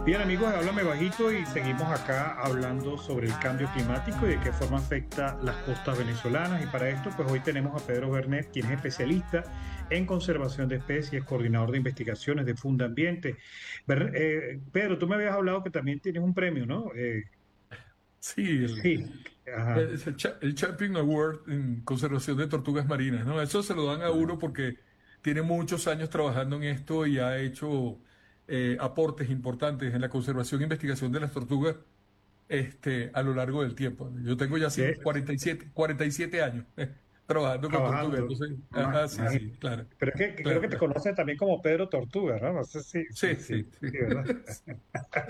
Bien amigos, háblame bajito y seguimos acá hablando sobre el cambio climático y de qué forma afecta las costas venezolanas. Y para esto, pues hoy tenemos a Pedro Bernet, quien es especialista en conservación de especies, coordinador de investigaciones de Fundambiente. Pedro, tú me habías hablado que también tienes un premio, ¿no? Sí, Sí, ajá. es el Champion Award en conservación de tortugas marinas, ¿no? Eso se lo dan a uno porque tiene muchos años trabajando en esto y ha hecho aportes importantes en la conservación e investigación de las tortugas a lo largo del tiempo. Yo tengo ya De, 47 años trabajando con tortugas, trabajando. entonces, ajá, sí, sí, Imagínate. claro, Pero es que creo claro, que te claro. conocen también como Pedro Tortuga, ¿no? No sé Sí, sí, sí, sí. ¿verdad? Sí.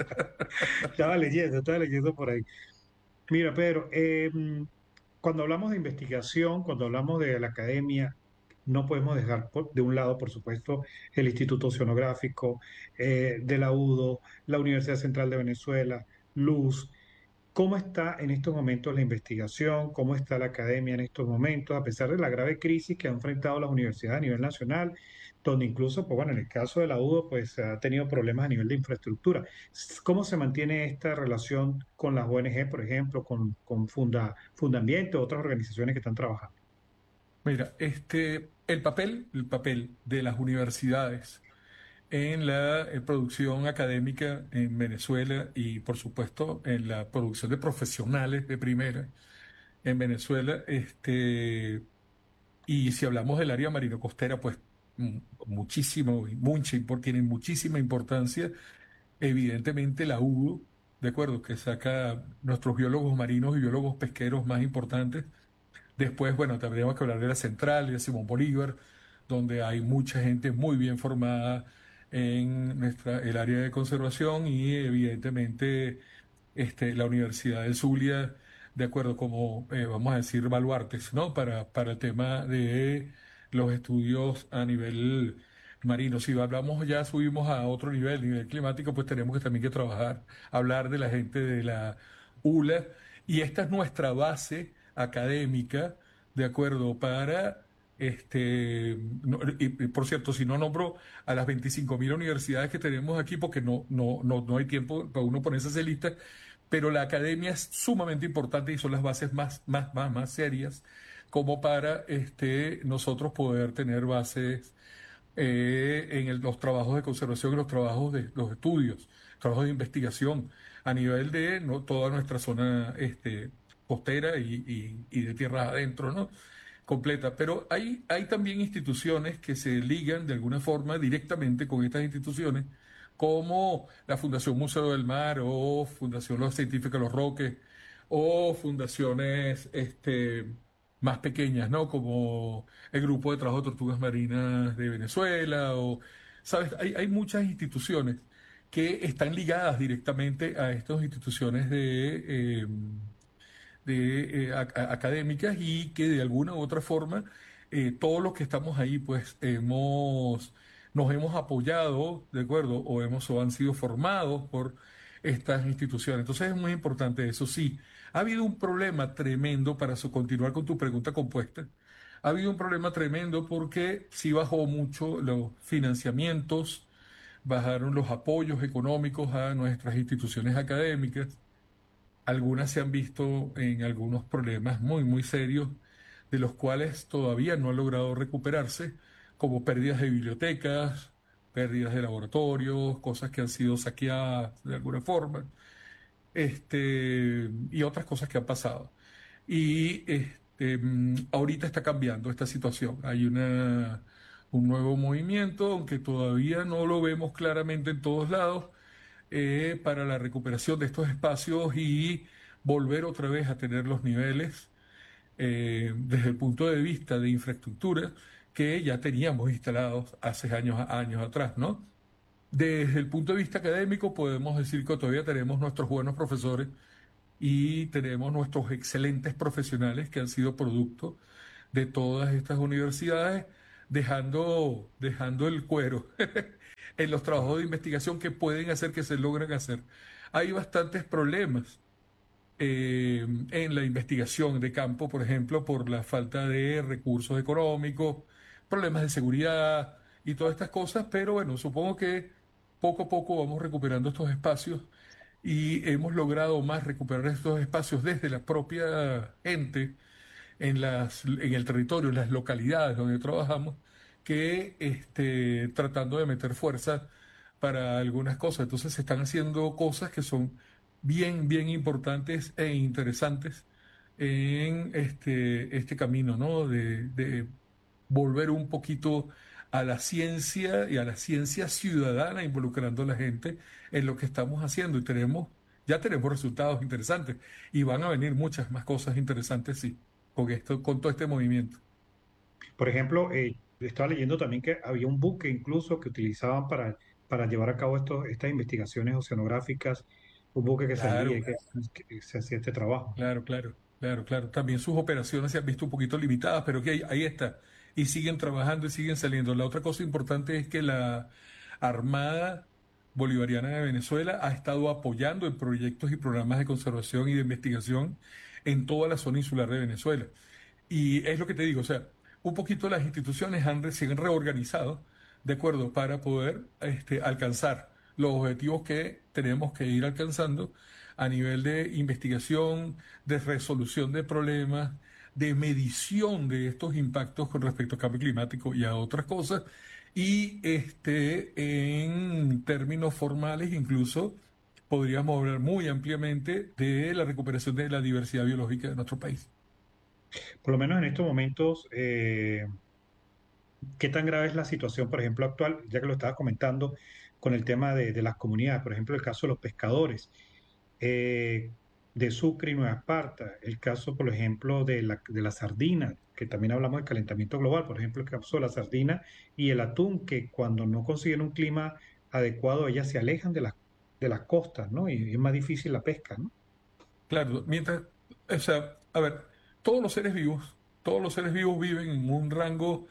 Estaba leyendo por ahí. Mira, Pedro, cuando hablamos de investigación, cuando hablamos de la academia, no podemos dejar de un lado, por supuesto, el Instituto Oceanográfico, de la UDO, la Universidad Central de Venezuela, Luz. ¿Cómo está en estos momentos la investigación? ¿Cómo está la academia en estos momentos? A pesar de la grave crisis que han enfrentado las universidades a nivel nacional, donde incluso, pues bueno, en el caso de la UDO, pues ha tenido problemas a nivel de infraestructura. ¿Cómo se mantiene esta relación con las ONG, por ejemplo, con Fundambiente o otras organizaciones que están trabajando? Mira, el papel de las universidades en la producción académica en Venezuela y, por supuesto, en la producción de profesionales de primera en Venezuela. Y si hablamos del área marino-costera, pues muchísimo, tiene muchísima importancia. Evidentemente, la UDO, de acuerdo, que saca nuestros biólogos marinos y biólogos pesqueros más importantes. Después, bueno, tendríamos que hablar de la Central y de Simón Bolívar, donde hay mucha gente muy bien formada en el área de conservación y evidentemente la Universidad del Zulia, de acuerdo como, vamos a decir, baluartes, ¿no? Para el tema de los estudios a nivel marino. Si hablamos ya, subimos a otro nivel climático, pues tenemos que también que trabajar, hablar de la gente de la ULA, y esta es nuestra base académica, de acuerdo, para y por cierto, si no nombro a las 25.000 universidades que tenemos aquí, porque no hay tiempo para uno ponerse a hacer lista, pero la academia es sumamente importante y son las bases más serias como para nosotros poder tener bases en los trabajos de conservación y los trabajos de los estudios, trabajos de investigación a nivel de toda nuestra zona costera y de tierra adentro, ¿no? Completa. Pero hay también instituciones que se ligan de alguna forma directamente con estas instituciones, como la Fundación Museo del Mar o Fundación Los Científicos Los Roques o fundaciones más pequeñas, ¿no? Como el Grupo de Trabajo de Tortugas Marinas de Venezuela o, ¿sabes? Hay muchas instituciones que están ligadas directamente a estas instituciones académicas y que de alguna u otra forma todos los que estamos ahí pues nos hemos apoyado, ¿de acuerdo? O han sido formados por estas instituciones. Entonces es muy importante eso. Sí, ha habido un problema tremendo para continuar con tu pregunta compuesta. Ha habido un problema tremendo porque sí bajó mucho los financiamientos, bajaron los apoyos económicos a nuestras instituciones académicas. Algunas se han visto en algunos problemas muy serios, de los cuales todavía no han logrado recuperarse, como pérdidas de bibliotecas, pérdidas de laboratorios, cosas que han sido saqueadas de alguna forma, y otras cosas que han pasado. Y ahorita está cambiando esta situación. Hay un nuevo movimiento, aunque todavía no lo vemos claramente en todos lados, para la recuperación de estos espacios y volver otra vez a tener los niveles desde el punto de vista de infraestructura que ya teníamos instalados hace años atrás, ¿no? Desde el punto de vista académico podemos decir que todavía tenemos nuestros buenos profesores y tenemos nuestros excelentes profesionales que han sido producto de todas estas universidades, dejando el cuero en los trabajos de investigación que pueden hacer que se logren hacer. Hay bastantes problemas en la investigación de campo, por ejemplo, por la falta de recursos económicos, problemas de seguridad y todas estas cosas, pero bueno, supongo que poco a poco vamos recuperando estos espacios y hemos logrado más recuperar estos espacios desde la propia gente en el territorio, en las localidades donde trabajamos, que tratando de meter fuerza para algunas cosas. Entonces se están haciendo cosas que son bien, bien importantes e interesantes en este camino, ¿no? De volver un poquito a la ciencia y a la ciencia ciudadana, involucrando a la gente en lo que estamos haciendo. Y ya tenemos resultados interesantes. Y van a venir muchas más cosas interesantes, sí, con esto, con todo este movimiento. Por ejemplo, estaba leyendo también que había un buque incluso que utilizaban para llevar a cabo estas investigaciones oceanográficas, un buque que servía y Claro, que se hacía este trabajo. claro, claro, claro, claro. También sus operaciones se han visto un poquito limitadas, pero que ahí está. Y siguen trabajando y siguen saliendo. La otra cosa importante es que la Armada Bolivariana de Venezuela ha estado apoyando en proyectos y programas de conservación y de investigación en toda la zona insular de Venezuela. Y es lo que te digo, o sea, un poquito las instituciones se han reorganizado, ¿de acuerdo? Para poder alcanzar los objetivos que tenemos que ir alcanzando a nivel de investigación, de resolución de problemas, de medición de estos impactos con respecto al cambio climático y a otras cosas. Y en términos formales, incluso podríamos hablar muy ampliamente de la recuperación de la diversidad biológica de nuestro país. Por lo menos en estos momentos, ¿qué tan grave es la situación, por ejemplo, actual, ya que lo estaba comentando, con el tema de las comunidades? Por ejemplo, el caso de los pescadores eh, de Sucre y Nueva Esparta, el caso, por ejemplo, de la sardina, que también hablamos del calentamiento global, por ejemplo, el caso de la sardina y el atún, que cuando no consiguen un clima adecuado, ellas se alejan de las costas, ¿no? Y es más difícil la pesca, ¿no? Claro, o sea, a ver, todos los seres vivos viven en un rango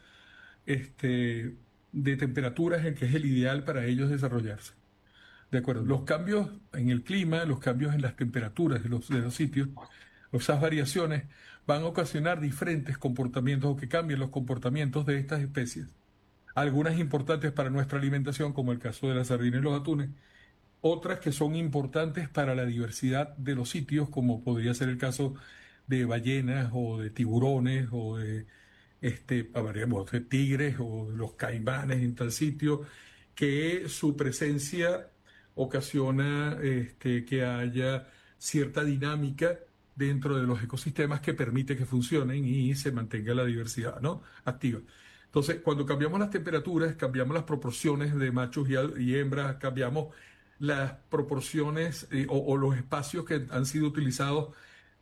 de temperaturas en que es el ideal para ellos desarrollarse. De acuerdo, los cambios en el clima, los cambios en las temperaturas de los sitios, esas variaciones van a ocasionar diferentes comportamientos o que cambien los comportamientos de estas especies. Algunas importantes para nuestra alimentación, como el caso de la sardina y los atunes, otras que son importantes para la diversidad de los sitios, como podría ser el caso de ballenas o de tiburones o de hablaremos de tigres o de los caimanes en tal sitio, que su presencia ocasiona que haya cierta dinámica dentro de los ecosistemas que permite que funcionen y se mantenga la diversidad, ¿no? Activa. Entonces, cuando cambiamos las temperaturas, cambiamos las proporciones de machos y hembras, cambiamos las proporciones o los espacios que han sido utilizados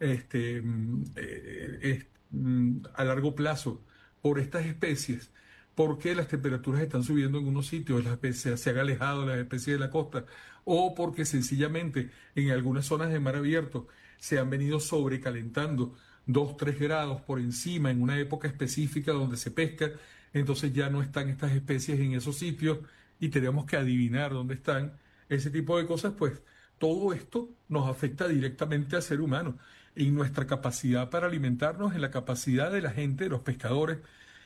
a largo plazo por estas especies, porque las temperaturas están subiendo en unos sitios, las especies se han alejado de las especies de la costa, o porque sencillamente en algunas zonas de mar abierto se han venido sobrecalentando 2 3 grados por encima en una época específica donde se pesca, entonces ya no están estas especies en esos sitios y tenemos que adivinar dónde están. Ese tipo de cosas, pues todo esto nos afecta directamente al ser humano en nuestra capacidad para alimentarnos, en la capacidad de la gente, de los pescadores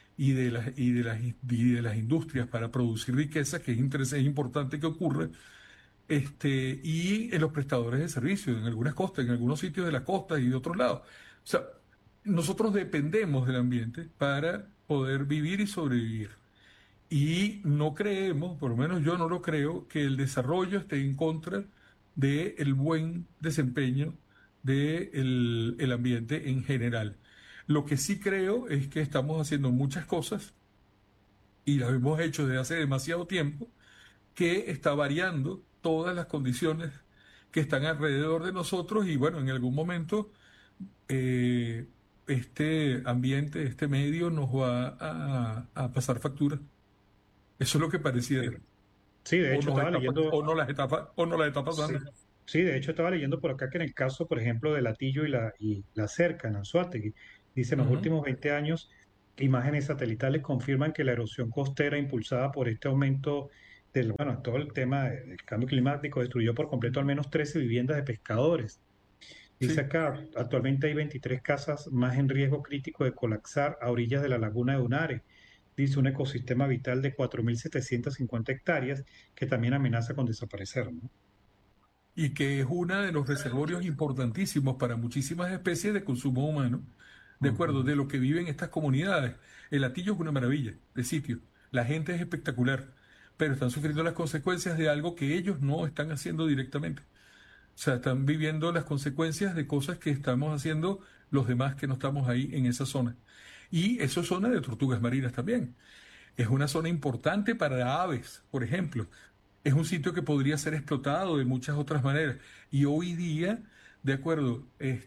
y de las industrias para producir riqueza, que es importante que ocurra, y en los prestadores de servicios, en algunas costas, en algunos sitios de la costa y de otros lados. O sea, nosotros dependemos del ambiente para poder vivir y sobrevivir. Y no creemos, por lo menos yo no lo creo, que el desarrollo esté en contra del buen desempeño del el ambiente en general. Lo que sí creo es que estamos haciendo muchas cosas y las hemos hecho desde hace demasiado tiempo, que está variando todas las condiciones que están alrededor de nosotros y bueno, en algún momento eh, este ambiente, este medio nos va a pasar factura. Eso es lo que pareciera. Sí, de hecho estaba leyendo. O no las está Sí, pasando. sí, de hecho estaba leyendo por acá que en el caso, por ejemplo, del Atillo y la Cerca, en Anzoátegui, dice en los Ujú. últimos 20 años, imágenes satelitales confirman que la erosión costera impulsada por este aumento bueno, todo el tema del cambio climático destruyó por completo al menos 13 viviendas de pescadores. Dice Sí, acá, actualmente hay 23 casas más en riesgo crítico de colapsar a orillas de la laguna de Unare. dice un ecosistema vital de 4.750 hectáreas que también amenaza con desaparecer, ¿no? Y que es uno de los reservorios importantísimos para muchísimas especies de consumo humano, de acuerdo, Ujú. de lo que viven estas comunidades. El Hatillo es una maravilla de sitio, la gente es espectacular, pero están sufriendo las consecuencias de algo que ellos no están haciendo directamente. O sea, están viviendo las consecuencias de cosas que estamos haciendo los demás que no estamos ahí en esa zona. Y eso es zona de tortugas marinas también. Es una zona importante para aves, por ejemplo. Es un sitio que podría ser explotado de muchas otras maneras. Y hoy día, de acuerdo,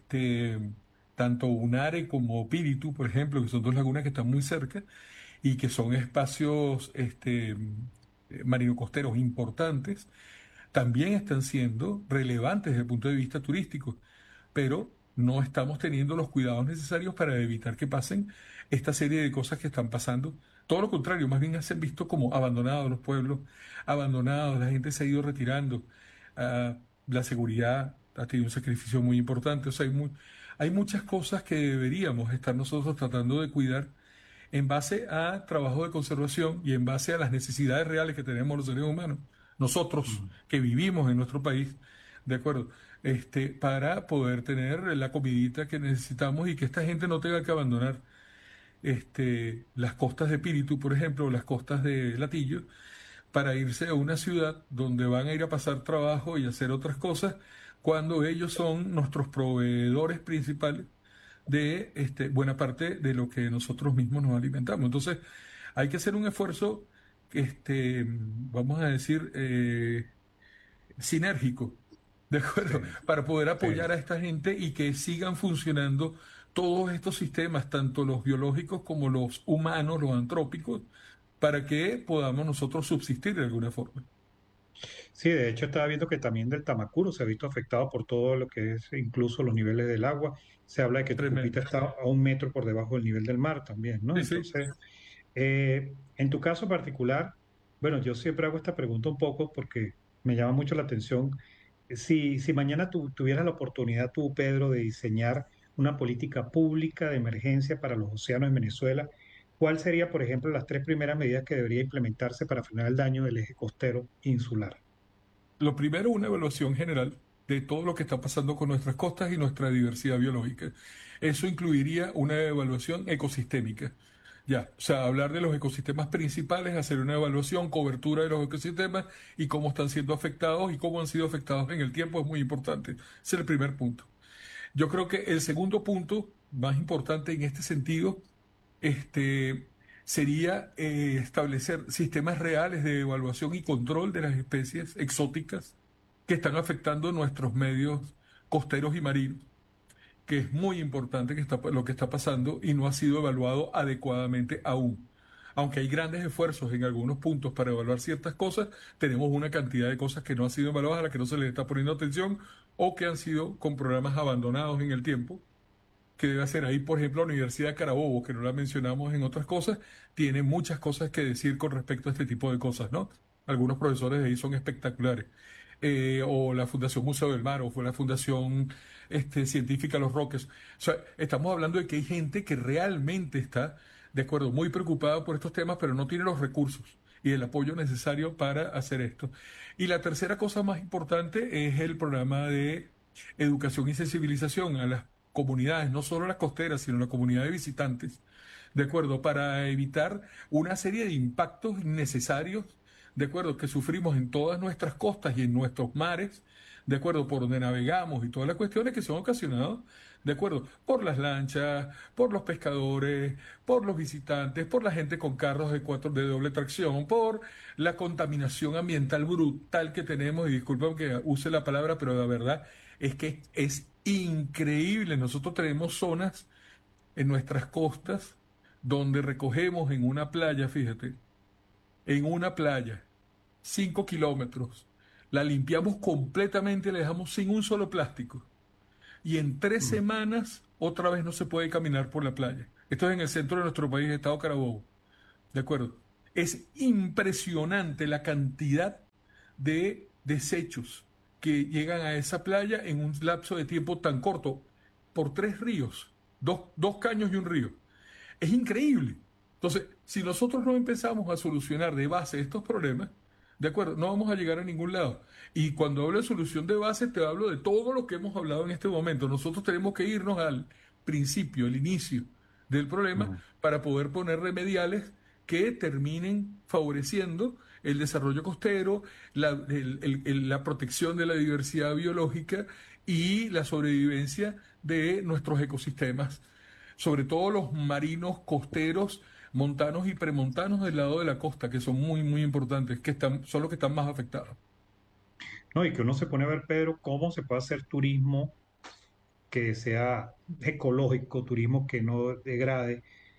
tanto Unare como Píritu, por ejemplo, que son dos lagunas que están muy cerca y que son espacios marino-costeros importantes, también están siendo relevantes desde el punto de vista turístico, pero no estamos teniendo los cuidados necesarios para evitar que pasen esta serie de cosas que están pasando. Todo lo contrario, más bien se han visto como abandonados los pueblos, abandonados, la gente se ha ido retirando, la seguridad ha tenido un sacrificio muy importante, o sea, hay muchas cosas que deberíamos estar nosotros tratando de cuidar en base a trabajo de conservación y en base a las necesidades reales que tenemos los seres humanos, nosotros Ujú. que vivimos en nuestro país, ¿de acuerdo? Para poder tener la comidita que necesitamos y que esta gente no tenga que abandonar las costas de Píritu, por ejemplo, o las costas de Latillo, para irse a una ciudad donde van a ir a pasar trabajo y hacer otras cosas, cuando ellos son nuestros proveedores principales de buena parte de lo que nosotros mismos nos alimentamos. Entonces, hay que hacer un esfuerzo, vamos a decir, sinérgico, ¿de Sí, acuerdo? Para poder sí. apoyar a esta gente y que sigan funcionando todos estos sistemas, tanto los biológicos como los humanos, los antrópicos, para que podamos nosotros subsistir de alguna forma. Sí, de hecho estaba viendo que también del Tamacuro se ha visto afectado por todo lo que es incluso los niveles del agua. Se habla de que Tucupita Tremendo. está a 1 metro por debajo del nivel del mar también, ¿no? Sí, sí. Entonces, en tu caso particular, bueno, yo siempre hago esta pregunta un poco porque me llama mucho la atención. Si mañana tú tuvieras la oportunidad tú, Pedro, de diseñar una política pública de emergencia para los océanos en Venezuela, ¿cuál sería, por ejemplo, las 3 primeras medidas que debería implementarse para frenar el daño del eje costero insular? Lo primero, una evaluación general de todo lo que está pasando con nuestras costas y nuestra diversidad biológica. Eso incluiría una evaluación ecosistémica. Ya, o sea, hablar de los ecosistemas principales, hacer una evaluación, cobertura de los ecosistemas y cómo están siendo afectados y cómo han sido afectados en el tiempo es muy importante. Ese es el primer punto. Yo creo que el segundo punto, más importante en este sentido, este, sería establecer sistemas reales de evaluación y control de las especies exóticas que están afectando nuestros medios costeros y marinos, que es muy importante lo que está pasando y no ha sido evaluado adecuadamente aún. Aunque hay grandes esfuerzos en algunos puntos para evaluar ciertas cosas, tenemos una cantidad de cosas que no han sido evaluadas, a las que no se les está poniendo atención o que han sido con programas abandonados en el tiempo que debe hacer ahí, por ejemplo, la Universidad de Carabobo, que no la mencionamos en otras cosas, tiene muchas cosas que decir con respecto a este tipo de cosas, ¿no? Algunos profesores de ahí son espectaculares. O la Fundación Museo del Mar, o fue la Fundación Científica Los Roques. O sea, estamos hablando de que hay gente que realmente está, de acuerdo, muy preocupada por estos temas, pero no tiene los recursos y el apoyo necesario para hacer esto. Y la tercera cosa más importante es el programa de educación y sensibilización a las comunidades, no solo las costeras, sino la comunidad de visitantes, ¿de acuerdo? Para evitar una serie de impactos innecesarios, ¿de acuerdo? Que sufrimos en todas nuestras costas y en nuestros mares, ¿de acuerdo? Por donde navegamos y todas las cuestiones que son ocasionadas, ¿de acuerdo? Por las lanchas, por los pescadores, por los visitantes, por la gente con carros de doble tracción, por la contaminación ambiental brutal que tenemos, y disculpen que use la palabra, pero la verdad es que es increíble. Nosotros tenemos zonas en nuestras costas donde recogemos en una playa, fíjate, en una playa, 5 kilómetros, la limpiamos completamente, la dejamos sin un solo plástico. Y en tres Mm. semanas otra vez no se puede caminar por la playa. Esto es en el centro de nuestro país, Estado Carabobo. ¿De acuerdo? Es impresionante la cantidad de desechos que llegan a esa playa en un lapso de tiempo tan corto, por tres ríos, dos caños y un río. Es increíble. Entonces, si nosotros no empezamos a solucionar de base estos problemas, de acuerdo, no vamos a llegar a ningún lado. Y cuando hablo de solución de base, te hablo de todo lo que hemos hablado en este momento. Nosotros tenemos que irnos al principio, al inicio del problema, Ujú. para poder poner remediales que terminen favoreciendo el desarrollo costero, la protección de la diversidad biológica y la sobrevivencia de nuestros ecosistemas, sobre todo los marinos costeros, montanos y premontanos del lado de la costa, que son muy, muy importantes, son los que están más afectados. No, y que uno se pone a ver, Pedro, cómo se puede hacer turismo que sea ecológico, turismo que no degrade.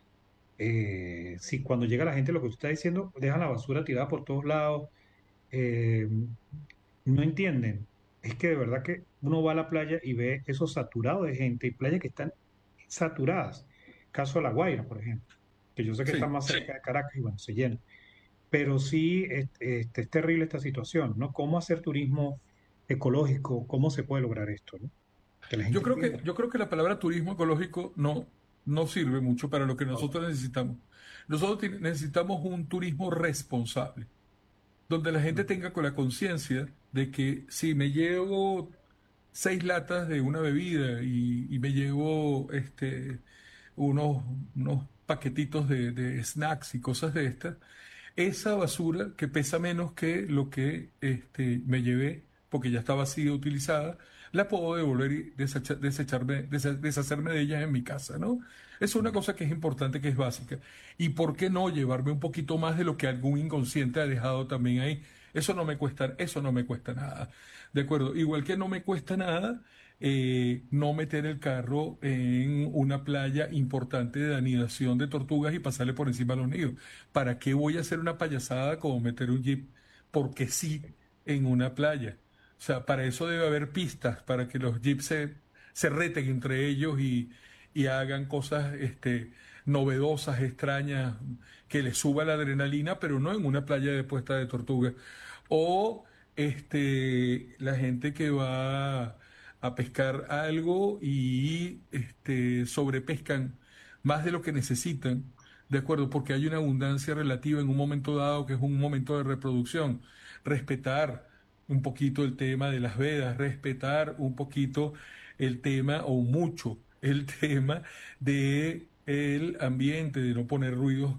Si cuando llega la gente, lo que usted está diciendo, dejan la basura tirada por todos lados, eh, no entienden. Es que de verdad que uno va a la playa y ve eso saturado de gente y playas que están saturadas. Caso de La Guaira, por ejemplo, que yo sé que está Sí. más cerca de Caracas y bueno, se llena. Pero sí es terrible esta situación, ¿no? ¿Cómo hacer turismo ecológico? ¿Cómo se puede lograr esto, ¿no? Que la Yo gente creo que, entienda. yo creo que la palabra turismo ecológico no sirve mucho para lo que Ok. nosotros necesitamos. Nosotros necesitamos un turismo responsable, donde la gente tenga con la conciencia de que si me llevo 6 latas de una bebida y me llevo unos, unos paquetitos de snacks y cosas de estas, esa basura que pesa menos que lo que me llevé, porque ya está vacía, utilizada, la puedo devolver y deshacerme de ellas en mi casa, ¿no? Es una cosa que es importante, que es básica. ¿Y por qué no llevarme un poquito más de lo que algún inconsciente ha dejado también ahí? Eso no me cuesta nada. ¿De acuerdo? Igual que no me cuesta nada no meter el carro en una playa importante de anidación de tortugas y pasarle por encima a los nidos. ¿Para qué voy a hacer una payasada como meter un jeep? Porque sí, en una playa. O sea, para eso debe haber pistas, para que los jeeps se reten entre ellos y hagan cosas novedosas, extrañas, que les suba la adrenalina, pero no en una playa de puesta de tortugas. O la gente que va a pescar algo y sobrepescan más de lo que necesitan, ¿de acuerdo? Porque hay una abundancia relativa en un momento dado que es un momento de reproducción. Respetar un poquito el tema de las vedas, respetar un poquito el tema, o mucho, el tema de el ambiente, de no poner ruidos,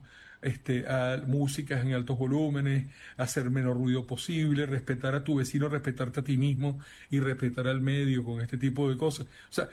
a músicas en altos volúmenes, hacer menos ruido posible, respetar a tu vecino, respetarte a ti mismo y respetar al medio con este tipo de cosas. O sea,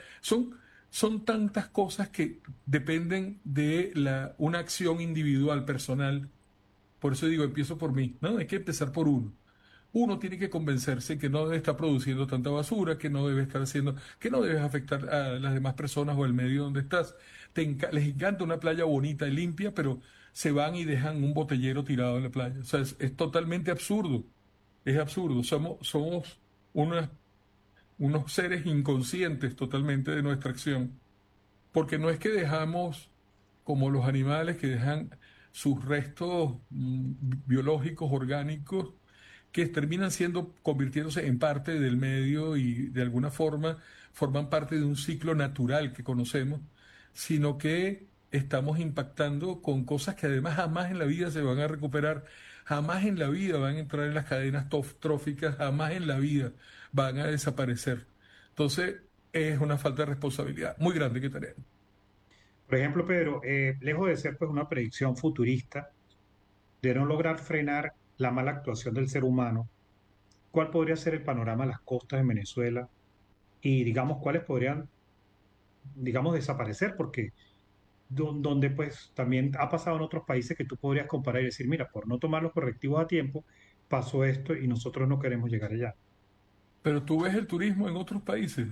son tantas cosas que dependen de una acción individual, personal. Por eso digo, empiezo por mí, ¿no? Hay que empezar por uno. Uno tiene que convencerse que no debe estar produciendo tanta basura, que no debe estar haciendo, que no debes afectar a las demás personas o el medio donde estás. Les encanta una playa bonita y limpia, pero se van y dejan un botellero tirado en la playa. O sea, es totalmente absurdo. Es absurdo. Somos unas- unos seres inconscientes totalmente de nuestra acción. Porque no es que dejamos, como los animales, que dejan sus restos biológicos, orgánicos, que terminan convirtiéndose en parte del medio y de alguna forma forman parte de un ciclo natural que conocemos, sino que estamos impactando con cosas que además jamás en la vida se van a recuperar, jamás en la vida van a entrar en las cadenas tróficas, jamás en la vida van a desaparecer. Entonces, es una falta de responsabilidad muy grande que tenemos. Por ejemplo, Pedro, lejos de ser pues una predicción futurista, de no lograr frenar la mala actuación del ser humano, ¿cuál podría ser el panorama de las costas de Venezuela? Y digamos, ¿cuáles podrían, digamos, desaparecer? Porque donde pues también ha pasado en otros países que tú podrías comparar y decir, mira, por no tomar los correctivos a tiempo, pasó esto y nosotros no queremos llegar allá. Pero tú ves el turismo en otros países.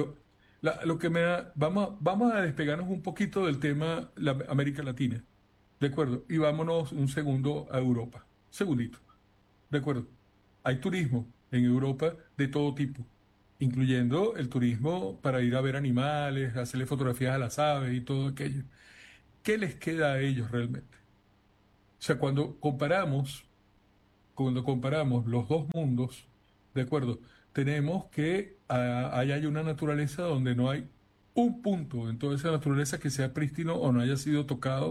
Lo que vamos a despegarnos un poquito del tema América Latina. ¿De acuerdo? Y vámonos un segundo a Europa. Segundito. ¿De acuerdo? Hay turismo en Europa de todo tipo, incluyendo el turismo para ir a ver animales, hacerle fotografías a las aves y todo aquello. ¿Qué les queda a ellos realmente? O sea, cuando comparamos los dos mundos, ¿de acuerdo? Tenemos que ahí hay una naturaleza donde no hay un punto en toda esa naturaleza que sea prístino o no haya sido tocado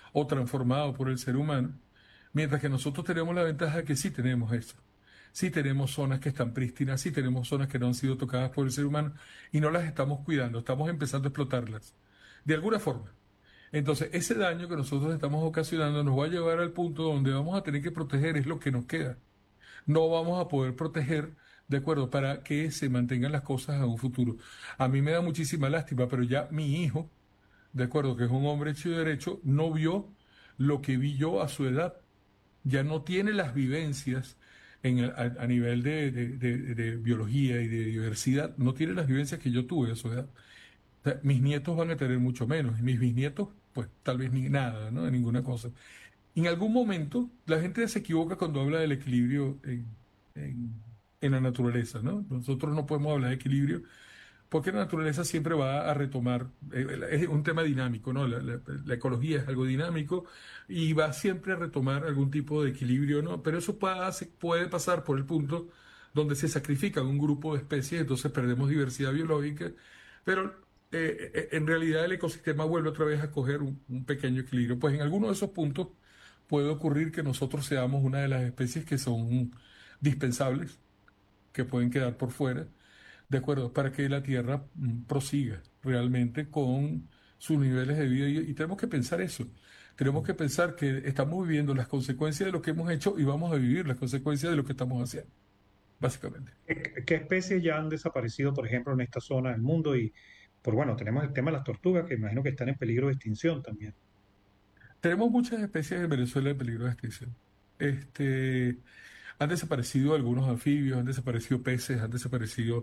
o transformado por el ser humano, mientras que nosotros tenemos la ventaja de que sí tenemos eso. Sí tenemos zonas que están prístinas, sí tenemos zonas que no han sido tocadas por el ser humano y no las estamos cuidando, estamos empezando a explotarlas, de alguna forma. Entonces, ese daño que nosotros estamos ocasionando nos va a llevar al punto donde vamos a tener que proteger es lo que nos queda. No vamos a poder proteger, de acuerdo, para que se mantengan las cosas a un futuro. A mí me da muchísima lástima, pero ya mi hijo, de acuerdo, que es un hombre hecho y derecho, no vio lo que vi yo a su edad. Ya no tiene las vivencias a nivel de biología y de diversidad, no tiene las vivencias que yo tuve a su edad. O sea, mis nietos van a tener mucho menos, y mis bisnietos, pues tal vez ni nada, ¿no? De ninguna cosa. En algún momento, la gente se equivoca cuando habla del equilibrio en, en la naturaleza, ¿no? Nosotros no podemos hablar de equilibrio porque la naturaleza siempre va a retomar, es un tema dinámico, ¿no? La ecología es algo dinámico y va siempre a retomar algún tipo de equilibrio, ¿no? Pero eso puede pasar por el punto donde se sacrifican un grupo de especies, entonces perdemos diversidad biológica, pero en realidad el ecosistema vuelve otra vez a coger un pequeño equilibrio. Pues en alguno de esos puntos puede ocurrir que nosotros seamos una de las especies que son dispensables, que pueden quedar por fuera de acuerdo, para que la Tierra prosiga realmente con sus niveles de vida. Y tenemos que pensar eso. Tenemos que pensar que estamos viviendo las consecuencias de lo que hemos hecho y vamos a vivir las consecuencias de lo que estamos haciendo, básicamente. ¿Qué especies ya han desaparecido, por ejemplo, en esta zona del mundo? Y, pues bueno, tenemos el tema de las tortugas, que imagino que están en peligro de extinción también. Tenemos muchas especies en Venezuela en peligro de extinción. Este, Han desaparecido algunos anfibios, han desaparecido peces, han desaparecido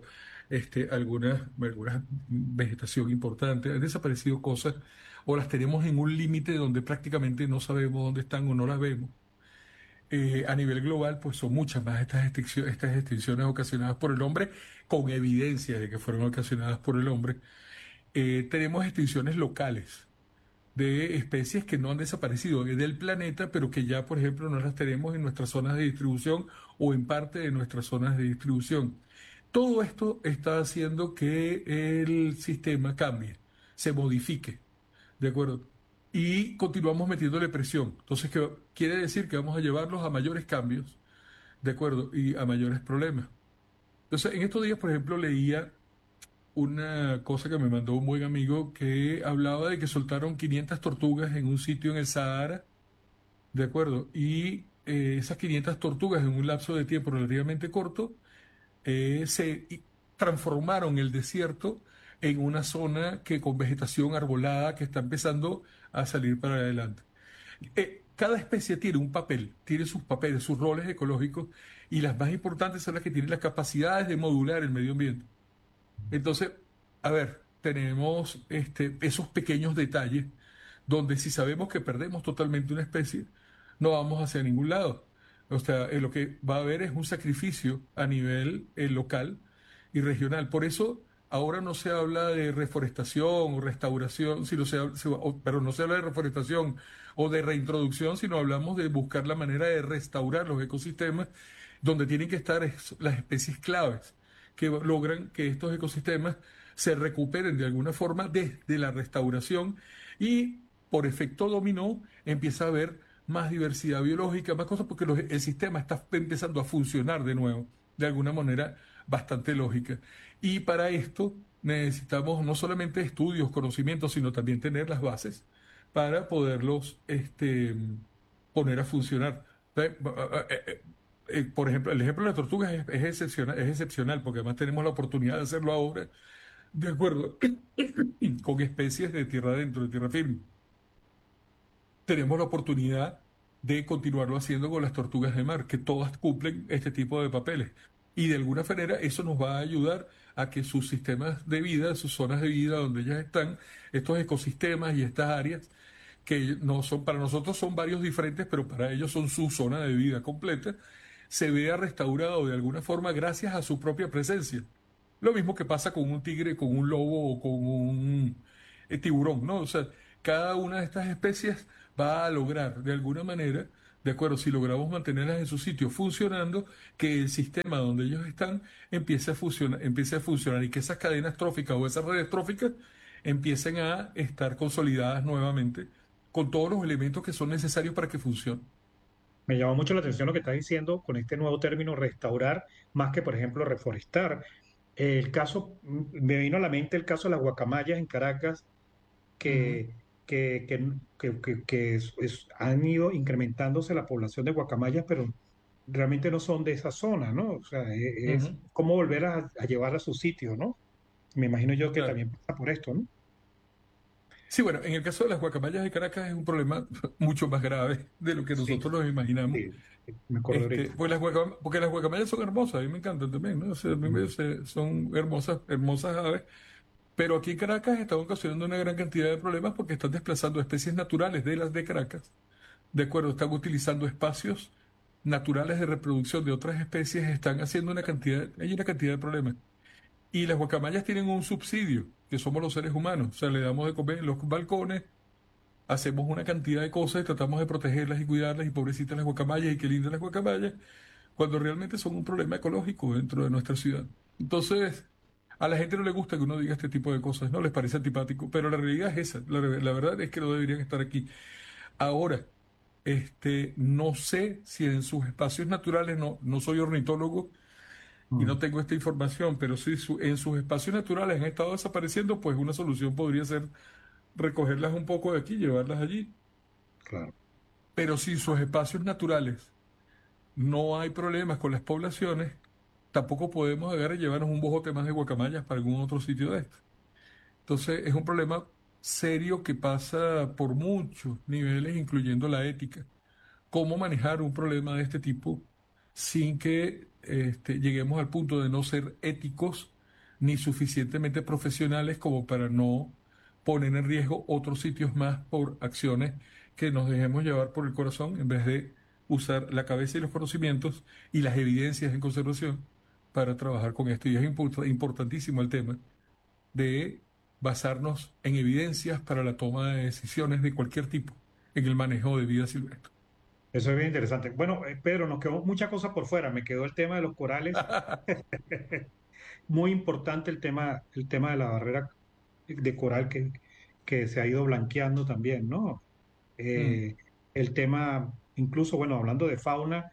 algunas vegetación importante, han desaparecido cosas o las tenemos en un límite donde prácticamente no sabemos dónde están o no las vemos. A nivel global, pues son muchas más estas extinciones ocasionadas por el hombre, con evidencia de que fueron ocasionadas por el hombre. Tenemos extinciones locales de especies que no han desaparecido del planeta, pero que ya, por ejemplo, no las tenemos en nuestras zonas de distribución o en parte de nuestras zonas de distribución. Todo esto está haciendo que el sistema cambie, se modifique, ¿de acuerdo? Y continuamos metiéndole presión. Entonces, ¿qué quiere decir? Que vamos a llevarlos a mayores cambios, ¿de acuerdo? Y a mayores problemas. Entonces, en estos días, por ejemplo, leía una cosa que me mandó un buen amigo que hablaba de que soltaron 500 tortugas en un sitio en el Sahara, ¿de acuerdo? Y esas 500 tortugas en un lapso de tiempo relativamente corto transformaron el desierto en una zona que con vegetación arbolada que está empezando a salir para adelante. Cada especie tiene un papel, tiene sus papeles, sus roles ecológicos, y las más importantes son las que tienen las capacidades de modular el medio ambiente. Entonces, a ver, tenemos esos pequeños detalles donde si sabemos que perdemos totalmente una especie, no vamos hacia ningún lado. O sea, lo que va a haber es un sacrificio a nivel local y regional. Por eso ahora no se habla de reforestación o restauración, sino pero no se habla de reforestación o de reintroducción, sino hablamos de buscar la manera de restaurar los ecosistemas donde tienen que estar las especies claves que logran que estos ecosistemas se recuperen de alguna forma desde la restauración y por efecto dominó empieza a haber más diversidad biológica, más cosas, porque el sistema está empezando a funcionar de nuevo, de alguna manera bastante lógica. Y para esto necesitamos no solamente estudios, conocimientos, sino también tener las bases para poderlos poner a funcionar. Por ejemplo, el ejemplo de las tortugas es excepcional, porque además tenemos la oportunidad de hacerlo ahora, de acuerdo, con especies de tierra adentro, de tierra firme. Tenemos la oportunidad de continuarlo haciendo con las tortugas de mar, que todas cumplen este tipo de papeles. Y de alguna manera eso nos va a ayudar a que sus sistemas de vida, sus zonas de vida donde ellas están, estos ecosistemas y estas áreas, que no son, para nosotros son varios diferentes, pero para ellos son su zona de vida completa, se vea restaurado de alguna forma gracias a su propia presencia. Lo mismo que pasa con un tigre, con un lobo o con un tiburón, ¿no? O sea, cada una de estas especies va a lograr de alguna manera, de acuerdo, si logramos mantenerlas en su sitio funcionando, que el sistema donde ellos están empiece a funcionar y que esas cadenas tróficas o esas redes tróficas empiecen a estar consolidadas nuevamente con todos los elementos que son necesarios para que funcione. Me llama mucho la atención lo que estás diciendo con este nuevo término restaurar, más que, por ejemplo, reforestar. El caso, me vino a la mente el caso de las guacamayas en Caracas, Ujú, que, han ido incrementándose la población de guacamayas, pero realmente no son de esa zona, ¿no? O sea, es ujú, cómo volver a llevar a su sitio, ¿no? Me imagino yo que claro. también pasa por esto, ¿no? Sí, bueno, en el caso de las guacamayas de Caracas es un problema mucho más grave de lo que Sí, nosotros nos imaginamos. sí, me acordé ahorita. Pues porque las guacamayas son hermosas, a mí me encantan también, ¿no? O sea, Mm, son hermosas, hermosas aves, pero aquí en Caracas están ocasionando una gran cantidad de problemas porque están desplazando especies naturales de las de Caracas, de acuerdo, están utilizando espacios naturales de reproducción de otras especies, están haciendo hay una cantidad de problemas. Y las guacamayas tienen un subsidio, que somos los seres humanos, o sea, le damos de comer en los balcones, hacemos una cantidad de cosas y tratamos de protegerlas y cuidarlas, y pobrecitas las guacamayas, y qué lindas las guacamayas, cuando realmente son un problema ecológico dentro de nuestra ciudad. Entonces, a la gente no le gusta que uno diga este tipo de cosas, no les parece antipático, pero la realidad es esa, la verdad es que no deberían estar aquí. Ahora, no sé si en sus espacios naturales, no soy ornitólogo y mm, no tengo esta información, pero si en sus espacios naturales han estado desapareciendo, pues una solución podría ser recogerlas un poco de aquí y llevarlas allí. claro. Pero si en sus espacios naturales no hay problemas con las poblaciones, tampoco podemos agarrar y llevarnos un bojote más de guacamayas para algún otro sitio de esto. Entonces, es un problema serio que pasa por muchos niveles, incluyendo la ética. ¿Cómo manejar un problema de este tipo sin que lleguemos al punto de no ser éticos ni suficientemente profesionales como para no poner en riesgo otros sitios más por acciones que nos dejemos llevar por el corazón en vez de usar la cabeza y los conocimientos y las evidencias en conservación para trabajar con esto? Y es importantísimo el tema de basarnos en evidencias para la toma de decisiones de cualquier tipo en el manejo de vida silvestre. Eso es bien interesante. Bueno, Pedro, nos quedó muchas cosas por fuera. Me quedó el tema de los corales. Muy importante el tema de la barrera de coral que se ha ido blanqueando también, ¿no? Mm, Eh, el tema, incluso, bueno, hablando de fauna,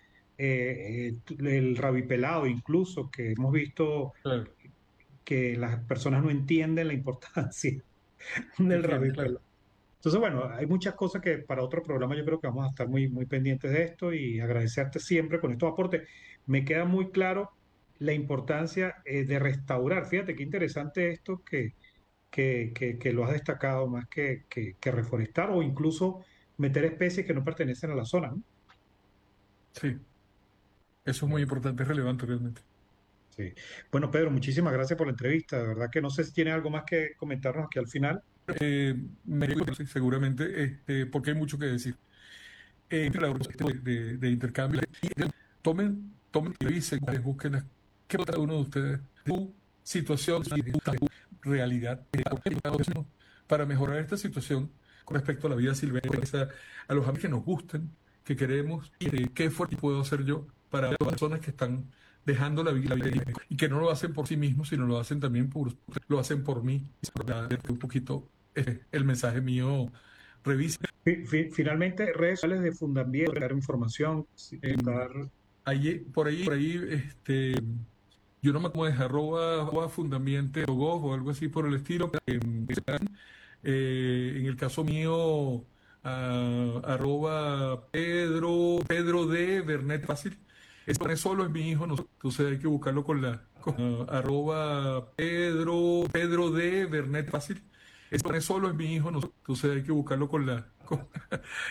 el rabipelado, incluso, que hemos visto claro, que las personas no entienden la importancia del entiende, claro. rabipelado. Entonces, bueno, hay muchas cosas que para otro programa yo creo que vamos a estar muy, muy pendientes de esto y agradecerte siempre con estos aportes. Me queda muy claro la importancia de restaurar. Fíjate qué interesante esto que lo has destacado más que reforestar o incluso meter especies que no pertenecen a la zona, ¿no? Sí, eso es muy Bueno, importante, es relevante realmente. sí. Bueno, Pedro, muchísimas gracias por la entrevista. De verdad que no sé si tiene algo más que comentarnos aquí al final. Eh, sí, seguramente, porque hay mucho que decir. De intercambio, tomen y revisen, busquen qué cada uno de ustedes, su situación, su realidad, para mejorar esta situación con respecto a la vida silvestre, a los ambientes que nos gusten, que queremos, y qué esfuerzo puedo hacer yo para las personas que están dejando la vida y que no lo hacen por sí mismos, sino lo hacen también lo hacen por mí. Un poquito el mensaje mío, revisen. Finalmente, redes sociales de Fundambiente, dar información, sí, dar, Por ahí, yo no me acuerdo, es arroba fundamiente o algo así por el estilo. En el caso mío, arroba Pedro de Bernet Fácil. Ese solo es mi hijo, no, entonces hay que buscarlo arroba Pedro de Bernet Fácil. Ese solo es mi hijo, no, entonces hay que buscarlo